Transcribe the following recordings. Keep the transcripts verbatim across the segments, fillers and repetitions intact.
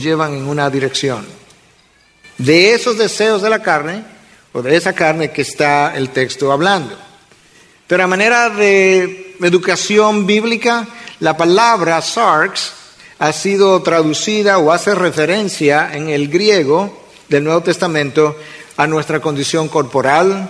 llevan en una dirección. De esos deseos de la carne, o de esa carne que está el texto hablando. Pero a manera de educación bíblica, la palabra sarx ha sido traducida o hace referencia en el griego del Nuevo Testamento a nuestra condición corporal,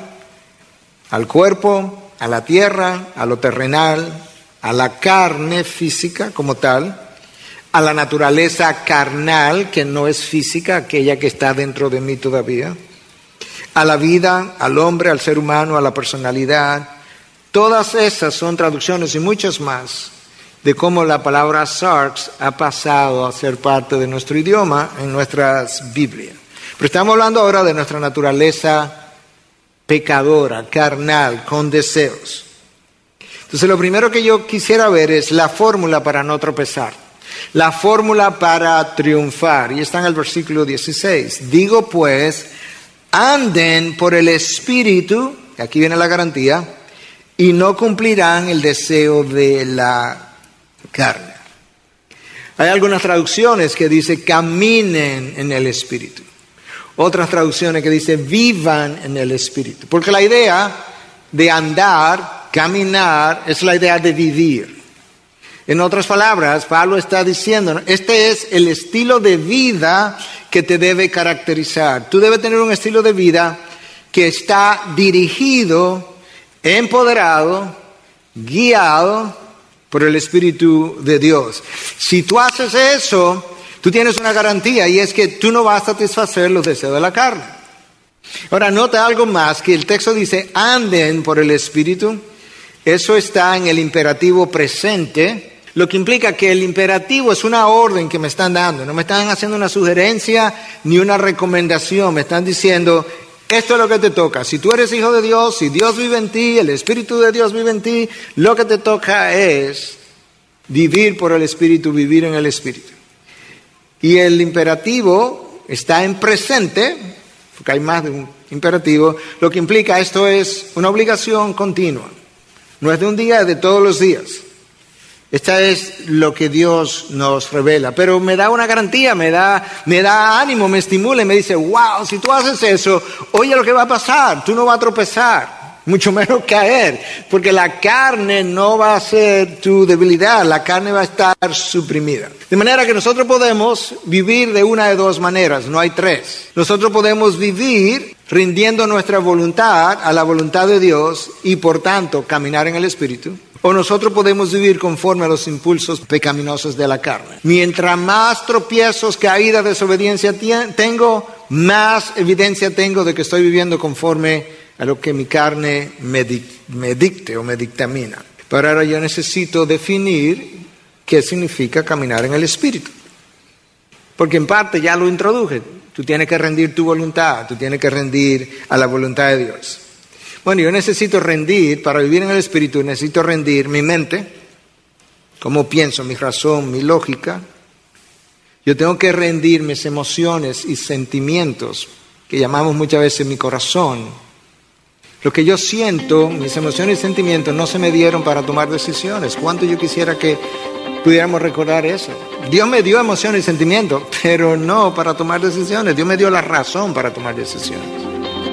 al cuerpo, a la tierra, a lo terrenal, a la carne física como tal, a la naturaleza carnal, que no es física, aquella que está dentro de mí todavía, a la vida, al hombre, al ser humano, a la personalidad. Todas esas son traducciones y muchas más de cómo la palabra sarx ha pasado a ser parte de nuestro idioma en nuestras Biblias. Pero estamos hablando ahora de nuestra naturaleza pecadora, carnal, con deseos. Entonces lo primero que yo quisiera ver es la fórmula para no tropezar, la fórmula para triunfar. Y está en el versículo dieciséis. Digo pues, anden por el Espíritu, aquí viene la garantía, y no cumplirán el deseo de la carne. Hay algunas traducciones que dicen caminen en el Espíritu. Otras traducciones que dicen vivan en el Espíritu. Porque la idea de andar, caminar, es la idea de vivir. En otras palabras, Pablo está diciendo, este es el estilo de vida que te debe caracterizar. Tú debes tener un estilo de vida que está dirigido, empoderado, guiado por el Espíritu de Dios. Si tú haces eso, tú tienes una garantía, y es que tú no vas a satisfacer los deseos de la carne. Ahora, nota algo más, que el texto dice, anden por el Espíritu. Eso está en el imperativo presente, lo que implica que el imperativo es una orden que me están dando. No me están haciendo una sugerencia ni una recomendación, me están diciendo, esto es lo que te toca. Si tú eres hijo de Dios, si Dios vive en ti, el Espíritu de Dios vive en ti, lo que te toca es vivir por el Espíritu, vivir en el Espíritu. Y el imperativo está en presente, porque hay más de un imperativo, lo que implica esto es una obligación continua. No es de un día, es de todos los días. Esta es lo que Dios nos revela. Pero me da una garantía, me da, me da ánimo, me estimula y me dice, wow, si tú haces eso, oye lo que va a pasar, tú no vas a tropezar, mucho menos caer, porque la carne no va a ser tu debilidad, la carne va a estar suprimida. De manera que nosotros podemos vivir de una de dos maneras, no hay tres. Nosotros podemos vivir rindiendo nuestra voluntad a la voluntad de Dios y por tanto caminar en el Espíritu. O nosotros podemos vivir conforme a los impulsos pecaminosos de la carne. Mientras más tropiezos, caídas, desobediencia tengo, más evidencia tengo de que estoy viviendo conforme a lo que mi carne me, dic- me dicte o me dictamina. Pero ahora yo necesito definir qué significa caminar en el Espíritu. Porque en parte ya lo introduje. Tú tienes que rendir tu voluntad, tú tienes que rendir a la voluntad de Dios. Bueno, yo necesito rendir, para vivir en el Espíritu, necesito rendir mi mente, cómo pienso, mi razón, mi lógica. Yo tengo que rendir mis emociones y sentimientos, que llamamos muchas veces mi corazón. Lo que yo siento, mis emociones y sentimientos no se me dieron para tomar decisiones. ¿Cuánto yo quisiera que pudiéramos recordar eso? Dios me dio emociones y sentimientos, pero no para tomar decisiones. Dios me dio la razón para tomar decisiones.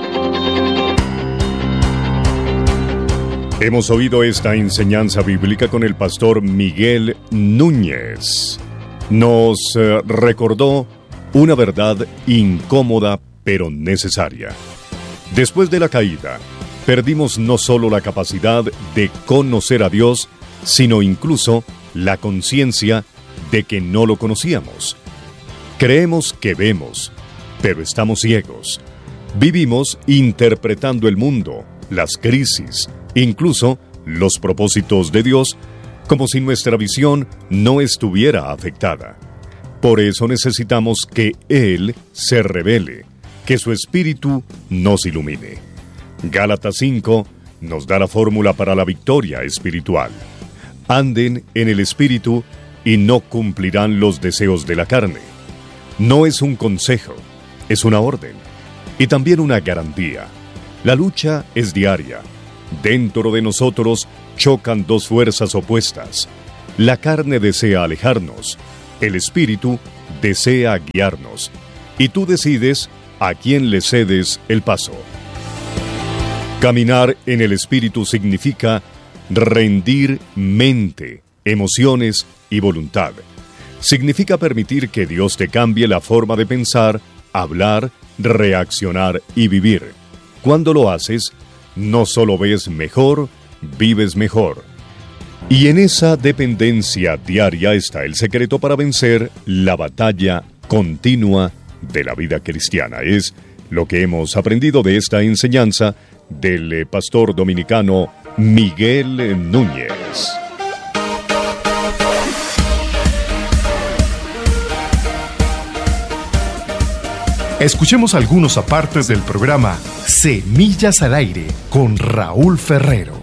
Hemos oído esta enseñanza bíblica con el pastor Miguel Núñez. Nos eh, recordó una verdad incómoda pero necesaria. Después de la caída, perdimos no solo la capacidad de conocer a Dios, sino incluso la conciencia de que no lo conocíamos. Creemos que vemos, pero estamos ciegos. Vivimos interpretando el mundo, las crisis, incluso los propósitos de Dios, como si nuestra visión no estuviera afectada. Por eso necesitamos que Él se revele, que su Espíritu nos ilumine. Gálatas cinco nos da la fórmula para la victoria espiritual. Anden en el Espíritu y no cumplirán los deseos de la carne. No es un consejo, es una orden y también una garantía. La lucha es diaria. Dentro de nosotros chocan dos fuerzas opuestas. La carne desea alejarnos, el Espíritu desea guiarnos, y tú decides a quién le cedes el paso. Caminar en el Espíritu significa rendir mente, emociones y voluntad. Significa permitir que Dios te cambie la forma de pensar, hablar, reaccionar y vivir. Cuando lo haces, no solo ves mejor, vives mejor. Y en esa dependencia diaria está el secreto para vencer la batalla continua de la vida cristiana. Es lo que hemos aprendido de esta enseñanza del pastor dominicano Miguel Núñez. Escuchemos algunos apartes del programa Semillas al Aire con Raúl Ferrero.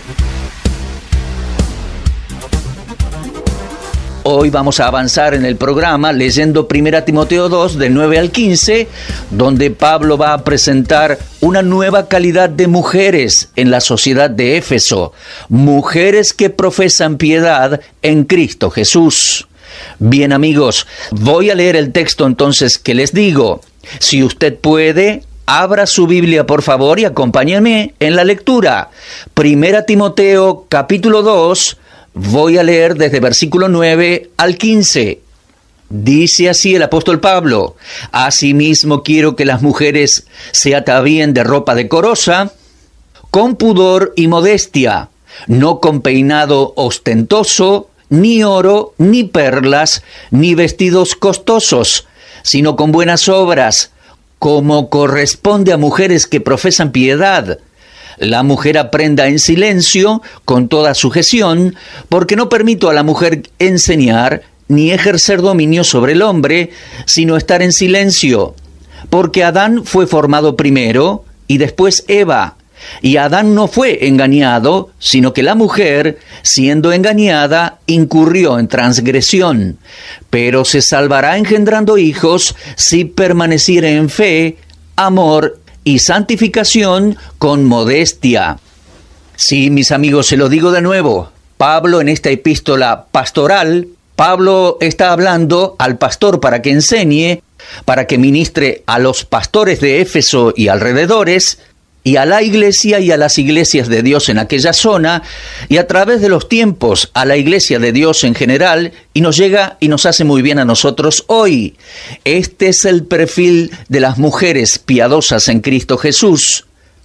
Hoy vamos a avanzar en el programa leyendo primera Timoteo dos, del nueve al quince, donde Pablo va a presentar una nueva calidad de mujeres en la sociedad de Éfeso, mujeres que profesan piedad en Cristo Jesús. Bien, amigos, voy a leer el texto entonces que les digo. Si usted puede, abra su Biblia por favor y acompáñeme en la lectura. Primera Timoteo capítulo dos, voy a leer desde versículo nueve al quince. Dice así el apóstol Pablo: Asimismo quiero que las mujeres se atavíen de ropa decorosa, con pudor y modestia, no con peinado ostentoso, ni oro, ni perlas, ni vestidos costosos, sino con buenas obras, como corresponde a mujeres que profesan piedad. La mujer aprenda en silencio, con toda sujeción, porque no permito a la mujer enseñar ni ejercer dominio sobre el hombre, sino estar en silencio. Porque Adán fue formado primero y después Eva, y Adán no fue engañado, sino que la mujer, siendo engañada, incurrió en transgresión. Pero se salvará engendrando hijos si permaneciere en fe, amor y santificación con modestia. Sí, mis amigos, se lo digo de nuevo. Pablo, en esta epístola pastoral, Pablo está hablando al pastor para que enseñe, para que ministre a los pastores de Éfeso y alrededores, y a la iglesia y a las iglesias de Dios en aquella zona, y a través de los tiempos a la iglesia de Dios en general, y nos llega y nos hace muy bien a nosotros hoy. Este es el perfil de las mujeres piadosas en Cristo Jesús.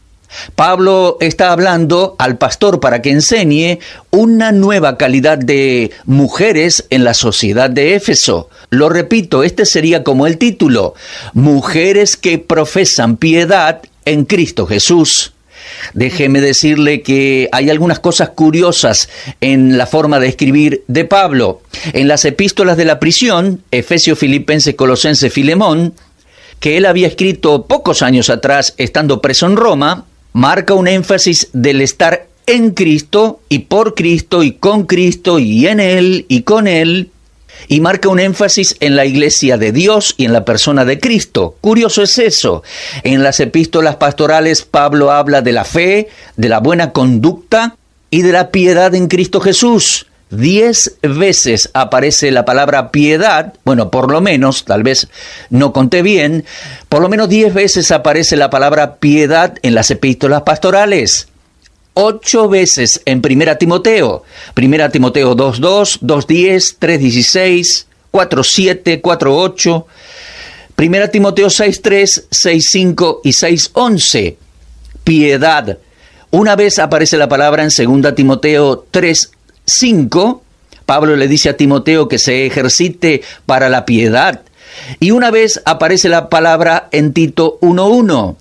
Pablo está hablando al pastor para que enseñe una nueva calidad de mujeres en la sociedad de Éfeso. Lo repito, este sería como el título: mujeres que profesan piedad en Cristo Jesús. Déjeme decirle que hay algunas cosas curiosas en la forma de escribir de Pablo. En las epístolas de la prisión, Efesios, Filipenses, Colosenses, Filemón, que él había escrito pocos años atrás estando preso en Roma, marca un énfasis del estar en Cristo y por Cristo y con Cristo y en Él y con Él, y marca un énfasis en la iglesia de Dios y en la persona de Cristo. Curioso es eso. En las epístolas pastorales Pablo habla de la fe, de la buena conducta y de la piedad en Cristo Jesús. Diez veces aparece la palabra piedad, bueno, por lo menos, tal vez no conté bien, por lo menos diez veces aparece la palabra piedad en las epístolas pastorales. Ocho veces en Primera Timoteo, Primera Timoteo dos dos, dos diez, tres dieciséis, cuatro siete, cuatro ocho, Primera Timoteo seis tres, seis cinco y seis once, piedad. Una vez aparece la palabra en Segunda Timoteo tres cinco, Pablo le dice a Timoteo que se ejercite para la piedad, y una vez aparece la palabra en Tito uno uno.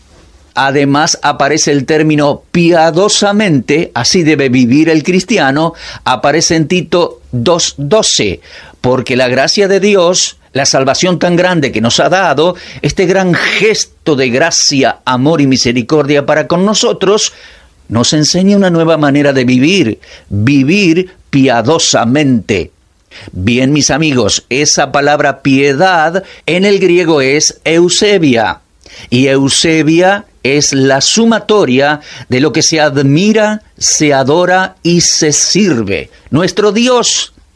Además aparece el término piadosamente, así debe vivir el cristiano, aparece en Tito dos doce, porque la gracia de Dios, la salvación tan grande que nos ha dado, este gran gesto de gracia, amor y misericordia para con nosotros, nos enseña una nueva manera de vivir, vivir piadosamente. Bien, mis amigos, esa palabra piedad en el griego es eusebia, y eusebia es la sumatoria de lo que se admira, se adora y se sirve. Nuestro Dios,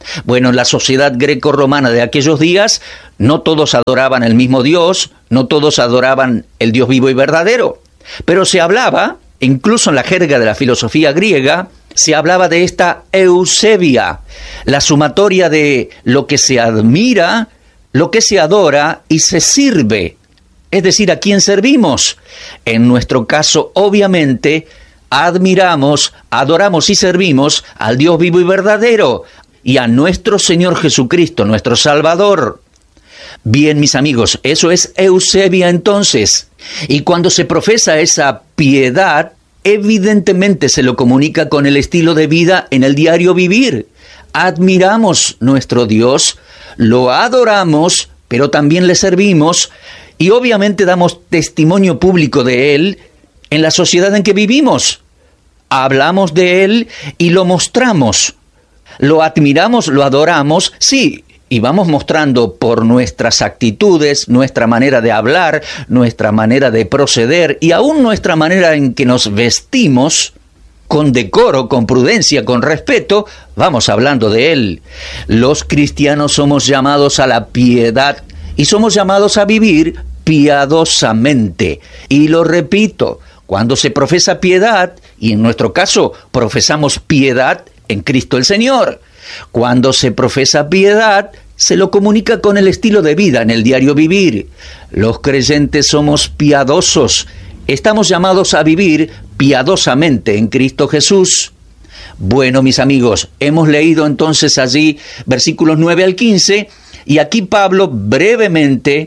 Bueno, en la sociedad greco-romana de aquellos días, no todos adoraban el mismo Dios, no todos adoraban el Dios vivo y verdadero, pero se hablaba, incluso en la jerga de la filosofía griega, se hablaba de esta eusebia, la sumatoria de lo que se admira, lo que se adora y se sirve, es decir, a quién servimos. En nuestro caso, obviamente, admiramos, adoramos y servimos al Dios vivo y verdadero, y a nuestro Señor Jesucristo, nuestro Salvador. Bien, mis amigos, eso es eusebia entonces. Y cuando se profesa esa piedad, evidentemente se lo comunica con el estilo de vida en el diario vivir. Admiramos nuestro Dios, lo adoramos, pero también le servimos, y obviamente damos testimonio público de Él en la sociedad en que vivimos. Hablamos de Él y lo mostramos. Lo admiramos, lo adoramos, sí, y vamos mostrando por nuestras actitudes, nuestra manera de hablar, nuestra manera de proceder y aún nuestra manera en que nos vestimos, con decoro, con prudencia, con respeto, vamos hablando de Él. Los cristianos somos llamados a la piedad y somos llamados a vivir piadosamente. Y lo repito, cuando se profesa piedad, y en nuestro caso profesamos piedad en Cristo el Señor, cuando se profesa piedad, se lo comunica con el estilo de vida en el diario vivir. Los creyentes somos piadosos, estamos llamados a vivir piadosamente en Cristo Jesús. Bueno, mis amigos, hemos leído entonces allí versículos nueve al quince, y aquí Pablo brevemente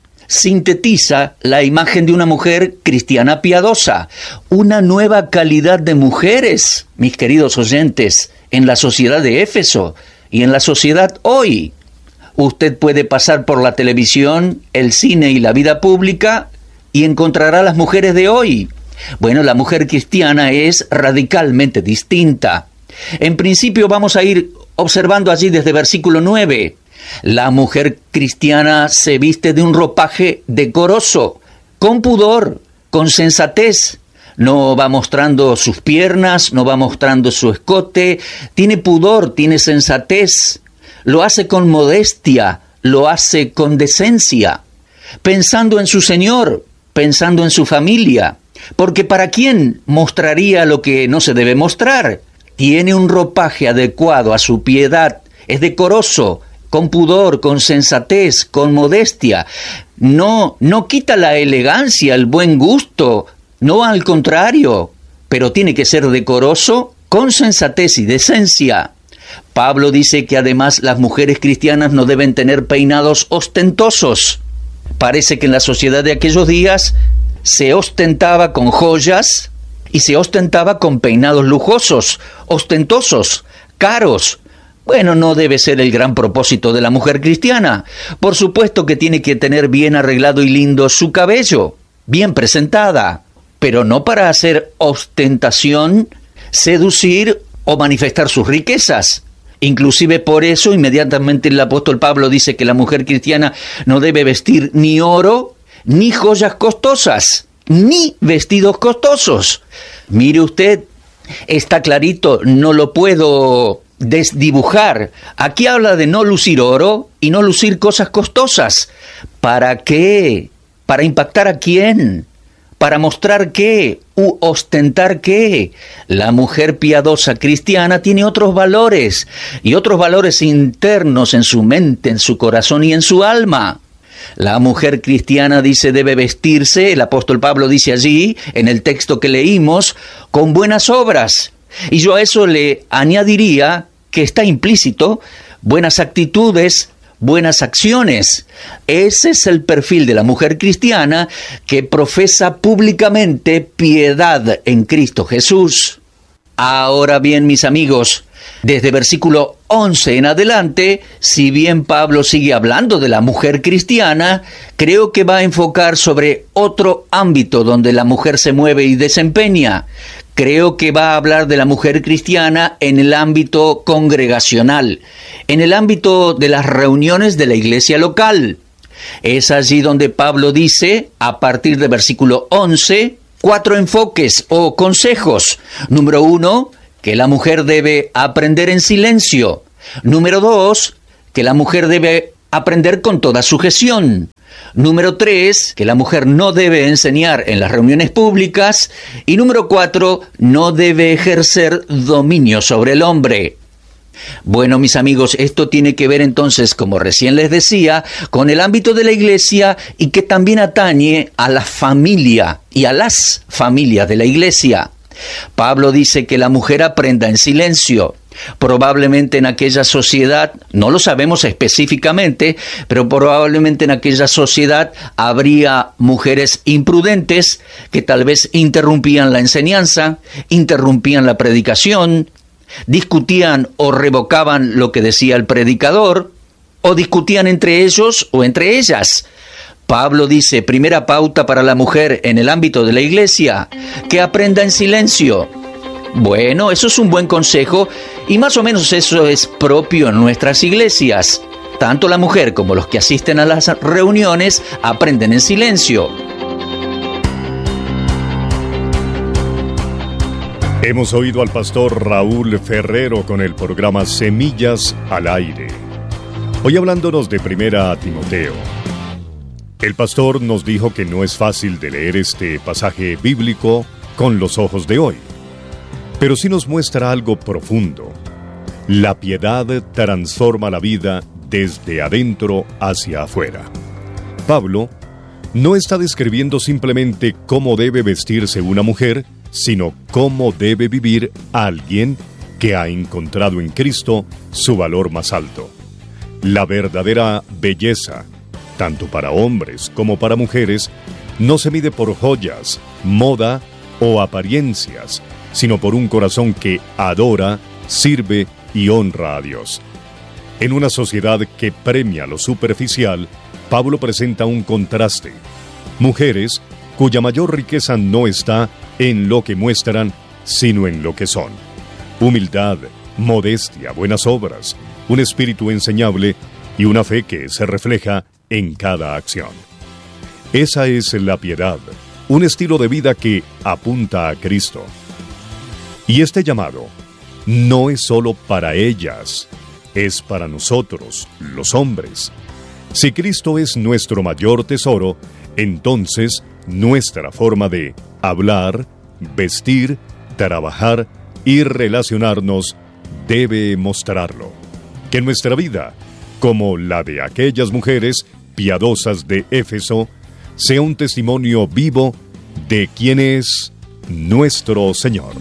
sintetiza la imagen de una mujer cristiana piadosa, una nueva calidad de mujeres, mis queridos oyentes, en la sociedad de Éfeso y en la sociedad hoy. Usted puede pasar por la televisión, el cine y la vida pública y encontrará las mujeres de hoy. Bueno, la mujer cristiana es radicalmente distinta. En principio vamos a ir observando allí desde versículo nueve. La mujer cristiana se viste de un ropaje decoroso, con pudor, con sensatez. No va mostrando sus piernas, no va mostrando su escote. Tiene pudor, tiene sensatez. Lo hace con modestia, lo hace con decencia, pensando en su Señor, pensando en su familia. Porque ¿para quién mostraría lo que no se debe mostrar? Tiene un ropaje adecuado a su piedad, es decoroso, con pudor, con sensatez, con modestia. No, no quita la elegancia, el buen gusto, no, al contrario, pero tiene que ser decoroso, con sensatez y decencia. Pablo dice que además las mujeres cristianas no deben tener peinados ostentosos. Parece que en la sociedad de aquellos días se ostentaba con joyas y se ostentaba con peinados lujosos, ostentosos, caros. Bueno, no debe ser el gran propósito de la mujer cristiana. Por supuesto que tiene que tener bien arreglado y lindo su cabello, bien presentada, pero no para hacer ostentación, seducir o manifestar sus riquezas. Inclusive por eso, inmediatamente el apóstol Pablo dice que la mujer cristiana no debe vestir ni oro, ni joyas costosas, ni vestidos costosos. Mire usted, está clarito, no lo puedo desdibujar. Aquí habla de no lucir oro y no lucir cosas costosas. ¿Para qué? ¿Para impactar a quién? ¿Para mostrar qué? ¿U ostentar qué? La mujer piadosa cristiana tiene otros valores, y otros valores internos en su mente, en su corazón y en su alma. La mujer cristiana dice debe vestirse, el apóstol Pablo dice allí, en el texto que leímos, con buenas obras. Y yo a eso le añadiría que está implícito buenas actitudes, buenas acciones. Ese es el perfil de la mujer cristiana que profesa públicamente piedad en Cristo Jesús. Ahora bien, mis amigos, desde versículo once en adelante, si bien Pablo sigue hablando de la mujer cristiana, creo que va a enfocar sobre otro ámbito donde la mujer se mueve y desempeña. Creo que va a hablar de la mujer cristiana en el ámbito congregacional, en el ámbito de las reuniones de la iglesia local. Es allí donde Pablo dice, a partir del versículo once, cuatro enfoques o consejos. Número uno, que la mujer debe aprender en silencio. Número dos, que la mujer debe aprender con toda sujeción. Número tres, que la mujer no debe enseñar en las reuniones públicas. Y número cuatro, no debe ejercer dominio sobre el hombre. Bueno, mis amigos, esto tiene que ver entonces, como recién les decía, con el ámbito de la iglesia y que también atañe a la familia y a las familias de la iglesia. Pablo dice que la mujer aprenda en silencio. Probablemente en aquella sociedad, no lo sabemos específicamente, pero probablemente en aquella sociedad habría mujeres imprudentes que tal vez interrumpían la enseñanza, interrumpían la predicación, discutían o revocaban lo que decía el predicador, o discutían entre ellos o entre ellas. Pablo dice, primera pauta para la mujer en el ámbito de la iglesia, que aprenda en silencio. Bueno, eso es un buen consejo y más o menos eso es propio en nuestras iglesias. Tanto la mujer como los que asisten a las reuniones aprenden en silencio. Hemos oído al pastor Raúl Ferrero con el programa Semillas al Aire. Hoy hablándonos de Primera a Timoteo. El pastor nos dijo que no es fácil de leer este pasaje bíblico con los ojos de hoy, pero sí nos muestra algo profundo. La piedad transforma la vida desde adentro hacia afuera. Pablo no está describiendo simplemente cómo debe vestirse una mujer, sino cómo debe vivir alguien que ha encontrado en Cristo su valor más alto. La verdadera belleza, tanto para hombres como para mujeres, no se mide por joyas, moda o apariencias, sino por un corazón que adora, sirve y honra a Dios. En una sociedad que premia lo superficial, Pablo presenta un contraste. Mujeres cuya mayor riqueza no está en lo que muestran, sino en lo que son. Humildad, modestia, buenas obras, un espíritu enseñable y una fe que se refleja en cada acción. Esa es la piedad, un estilo de vida que apunta a Cristo. Y este llamado no es solo para ellas, es para nosotros, los hombres. Si Cristo es nuestro mayor tesoro, entonces nuestra forma de hablar, vestir, trabajar y relacionarnos debe mostrarlo. Que nuestra vida, como la de aquellas mujeres piadosas de Éfeso, sea un testimonio vivo de quién es nuestro Señor.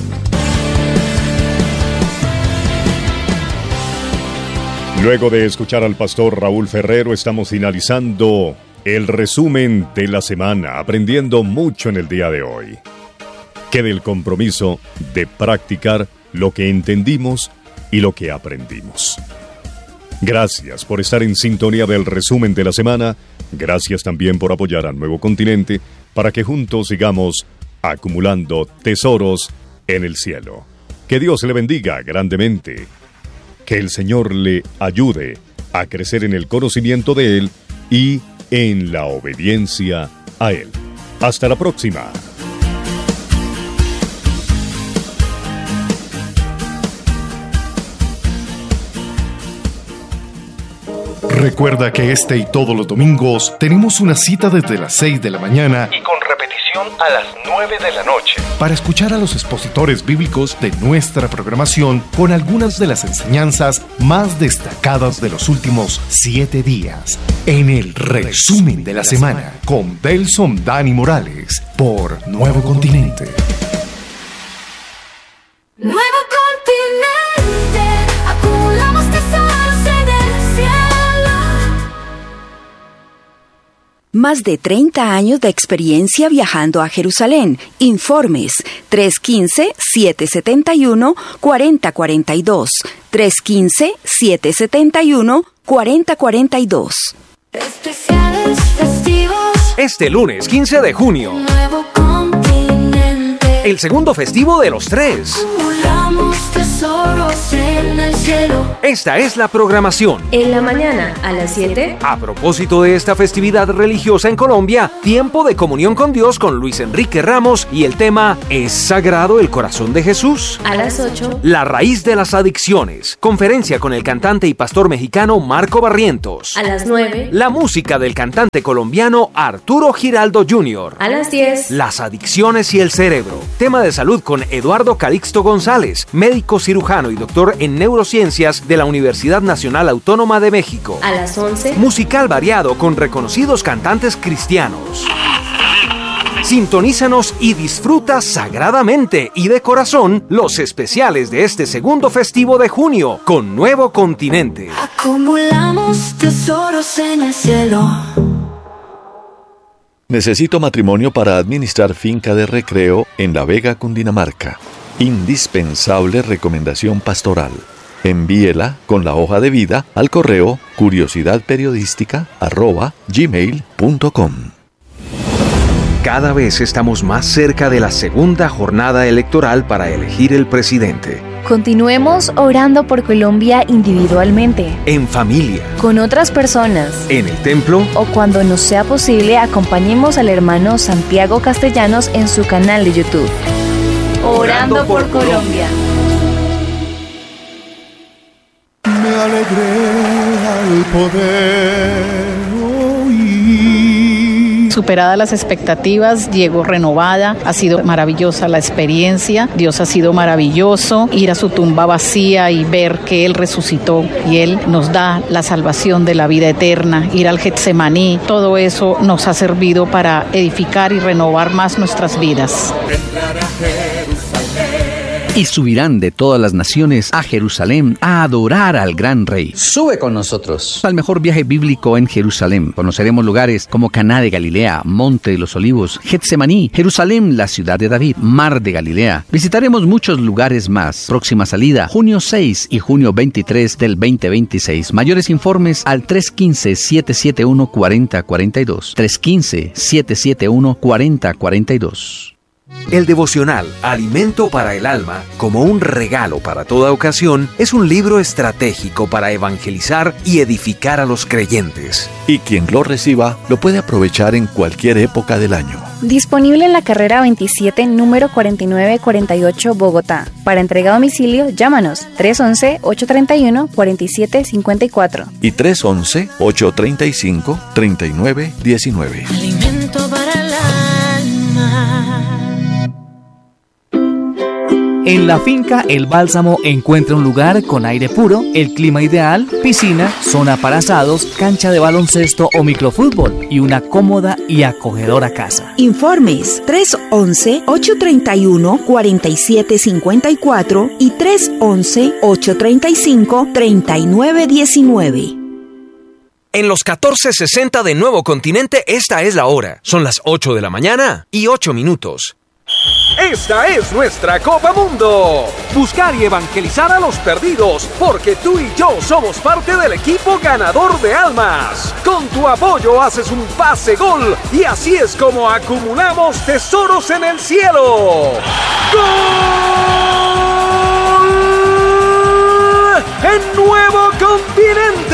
Luego de escuchar al pastor Raúl Ferrero, estamos finalizando el resumen de la semana, aprendiendo mucho en el día de hoy. Queda el compromiso de practicar lo que entendimos y lo que aprendimos. Gracias por estar en sintonía del resumen de la semana. Gracias también por apoyar a Nuevo Continente para que juntos sigamos acumulando tesoros en el cielo. Que Dios le bendiga grandemente. Que el Señor le ayude a crecer en el conocimiento de Él y en la obediencia a Él. Hasta la próxima. Recuerda que este y todos los domingos tenemos una cita desde las seis de la mañana y con repetición a las nueve de la noche para escuchar a los expositores bíblicos de nuestra programación con algunas de las enseñanzas más destacadas de los últimos siete días en el resumen de la semana con Delson Dani Morales por Nuevo Continente. Nuevo Continente, acumulamos tesoros en el cielo. Más de treinta años de experiencia viajando a Jerusalén. Informes tres uno cinco, siete siete uno, cuatro cero cuatro dos. tres uno cinco, siete siete uno, cuatro cero cuatro dos. Especiales festivos. Este lunes quince de junio, Nuevo Continente. el segundo festivo de los tres. Acumulamos tesoros. tesoros en el cielo. Esta es la programación. En la mañana, a las siete. A propósito de esta festividad religiosa en Colombia, tiempo de comunión con Dios con Luis Enrique Ramos y el tema ¿Es sagrado el corazón de Jesús? A las ocho. La raíz de las adicciones. Conferencia con el cantante y pastor mexicano Marco Barrientos. A las nueve. La música del cantante colombiano Arturo Giraldo junior A las diez. Las adicciones y el cerebro. Tema de salud con Eduardo Calixto González, médico cirujano y doctor en neurociencias de la Universidad Nacional Autónoma de México. A las once. Musical variado con reconocidos cantantes cristianos. Sintonízanos y disfruta sagradamente y de corazón los especiales de este segundo festivo de junio con Nuevo Continente. Acumulamos tesoros en el cielo. Necesito matrimonio para administrar finca de recreo en La Vega, Cundinamarca. Indispensable recomendación pastoral. Envíela con la hoja de vida al correo curiosidadperiodística arroba gmail punto com. Cada vez estamos más cerca de la segunda jornada electoral para elegir el presidente. Continuemos orando por Colombia individualmente, En familia, con otras personas, en el templo o cuando nos sea posible, acompañemos al hermano Santiago Castellanos en su canal de YouTube. Orando por Colombia. Me alegré al poder oír. Superadas las expectativas, llegó renovada, ha sido maravillosa la experiencia, Dios ha sido maravilloso, ir a su tumba vacía y ver que Él resucitó y Él nos da la salvación de la vida eterna, ir al Getsemaní, todo eso nos ha servido para edificar y renovar más nuestras vidas. Y subirán de todas las naciones a Jerusalén a adorar al gran rey. Sube con nosotros al mejor viaje bíblico en Jerusalén. Conoceremos lugares como Caná de Galilea, Monte de los Olivos, Getsemaní, Jerusalén, la ciudad de David, Mar de Galilea. Visitaremos muchos lugares más. Próxima salida, junio seis y junio veintitrés del veinte veintiséis. Mayores informes al tres uno cinco, siete siete uno, cuatro cero cuatro dos. tres uno cinco, siete siete uno, cuatro cero cuatro dos. El devocional Alimento para el Alma, como un regalo para toda ocasión, es un libro estratégico para evangelizar y edificar a los creyentes. Y quien lo reciba lo puede aprovechar en cualquier época del año. Disponible en la carrera veintisiete, número cuarenta y nueve cuarenta y ocho, Bogotá. Para entrega a domicilio, llámanos tres once, ocho treinta y uno, cuarenta y siete cincuenta y cuatro. Y tres once, ocho treinta y cinco, treinta y nueve diecinueve. Alimento para el alma. En la finca El Bálsamo encuentra un lugar con aire puro, el clima ideal, piscina, zona para asados, cancha de baloncesto o microfútbol y una cómoda y acogedora casa. Informes tres once, ocho treinta y uno, cuarenta y siete cincuenta y cuatro y tres once, ocho treinta y cinco, treinta y nueve diecinueve. En los catorce sesenta de Nuevo Continente, esta es la hora. Son las ocho de la mañana y ocho minutos. Esta es nuestra Copa Mundo. Buscar y evangelizar a los perdidos, porque tú y yo somos parte del equipo ganador de almas. Con tu apoyo haces un pase gol y así es como acumulamos tesoros en el cielo. ¡Gol! ¡En Nuevo Continente!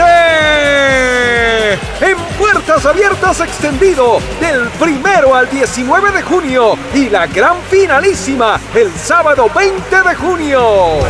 En Puertas Abiertas extendido del primero al diecinueve de junio y la gran finalísima el sábado veinte de junio.